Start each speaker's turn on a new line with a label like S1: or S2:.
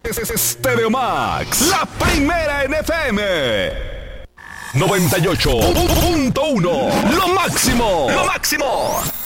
S1: Stereo Max, la primera en FM. 98.1, lo máximo, lo máximo.